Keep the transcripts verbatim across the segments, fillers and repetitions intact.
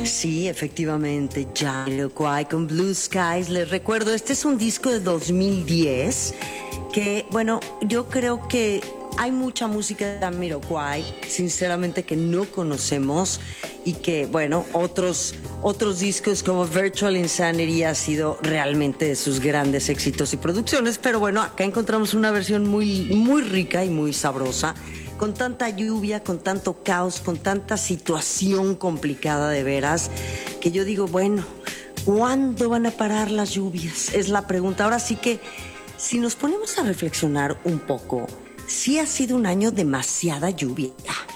Sí, efectivamente, Jamiroquai con Blue Skies. Les recuerdo, este es un disco de dos mil diez que, bueno, yo creo que hay mucha música de Jamiroquai, sinceramente, que no conocemos y que, bueno, otros, otros discos como Virtual Insanity ha sido realmente de sus grandes éxitos y producciones, pero bueno, acá encontramos una versión muy, muy rica y muy sabrosa, con tanta lluvia, con tanto caos, con tanta situación complicada de veras, que yo digo, bueno, ¿cuándo van a parar las lluvias? Es la pregunta. Ahora sí que, si nos ponemos a reflexionar un poco, sí ha sido un año demasiada lluvia,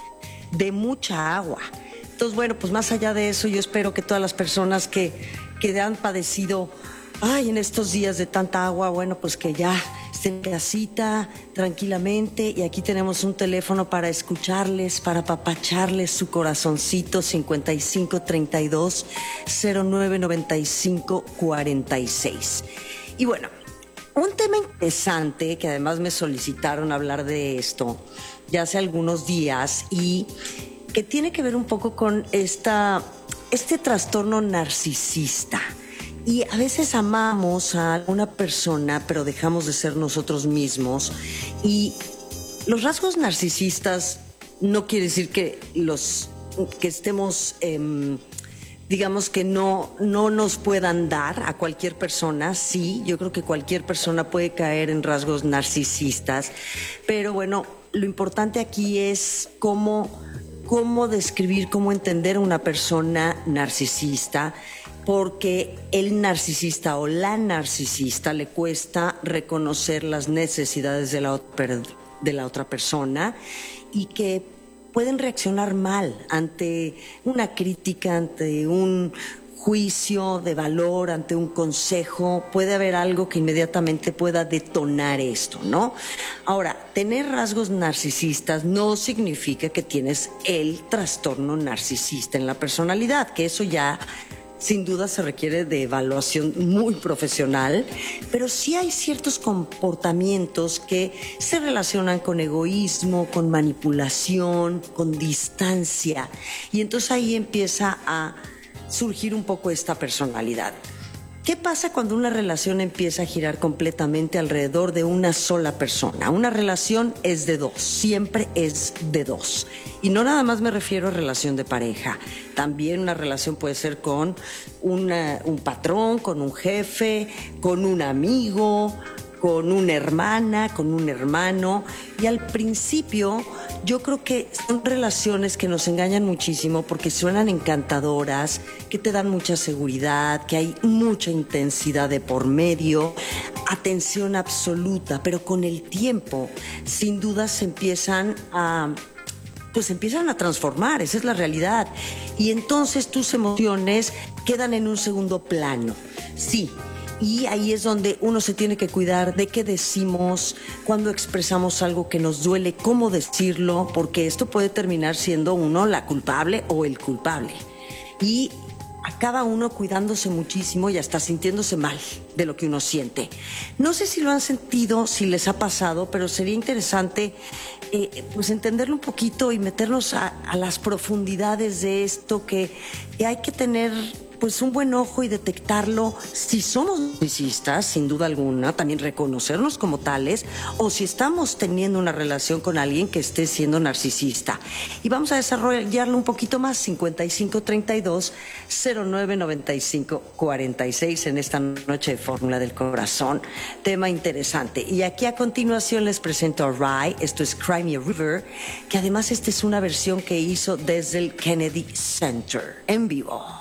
de mucha agua. Entonces, bueno, pues más allá de eso, yo espero que todas las personas que, que han padecido, ay, en estos días de tanta agua, bueno, pues que ya estén en casita, tranquilamente, y aquí tenemos un teléfono para escucharles, para apapacharles su corazoncito, cincuenta y cinco treinta y dos cero nueve noventa y cinco cuarenta y seis. Y bueno, un tema interesante que además me solicitaron hablar de esto ya hace algunos días y que tiene que ver un poco con esta, este trastorno narcisista. Y a veces amamos a una persona, pero dejamos de ser nosotros mismos. Y los rasgos narcisistas no quiere decir que los que estemos, eh, digamos que no, no nos puedan dar a cualquier persona. Sí, yo creo que cualquier persona puede caer en rasgos narcisistas. Pero bueno, lo importante aquí es cómo, cómo describir, cómo entender a una persona narcisista. Porque el narcisista o la narcisista le cuesta reconocer las necesidades de la, de la otra persona y que pueden reaccionar mal ante una crítica, ante un juicio de valor, ante un consejo. Puede haber algo que inmediatamente pueda detonar esto, ¿no? Ahora, tener rasgos narcisistas no significa que tienes el trastorno narcisista en la personalidad, que eso ya sin duda se requiere de evaluación muy profesional, pero sí hay ciertos comportamientos que se relacionan con egoísmo, con manipulación, con distancia, y entonces ahí empieza a surgir un poco esta personalidad. ¿Qué pasa cuando una relación empieza a girar completamente alrededor de una sola persona? Una relación es de dos, siempre es de dos. Y no nada más me refiero a relación de pareja. También una relación puede ser con una, un patrón, con un jefe, con un amigo, con una hermana, con un hermano. Y al principio yo creo que son relaciones que nos engañan muchísimo porque suenan encantadoras, que te dan mucha seguridad, que hay mucha intensidad de por medio, atención absoluta, pero con el tiempo sin duda se empiezan a... pues empiezan a transformar, esa es la realidad. Y entonces tus emociones quedan en un segundo plano. Sí, y ahí es donde uno se tiene que cuidar de qué decimos, cuando expresamos algo que nos duele, cómo decirlo, porque esto puede terminar siendo uno la culpable o el culpable. Y acaba uno cuidándose muchísimo y hasta sintiéndose mal de lo que uno siente. No sé si lo han sentido, si les ha pasado, pero sería interesante eh, pues entenderlo un poquito y meternos a, a las profundidades de esto que, que hay que tener pues un buen ojo y detectarlo si somos narcisistas, sin duda alguna, también reconocernos como tales, o si estamos teniendo una relación con alguien que esté siendo narcisista. Y vamos a desarrollarlo un poquito más, cincuenta y cinco treinta y dos cero nueve noventa y cinco cuarenta y seis en esta noche de Fórmula del Corazón. Tema interesante. Y aquí a continuación les presento a Rai, esto es Cry Me a River, que además esta es una versión que hizo desde el Kennedy Center, en vivo.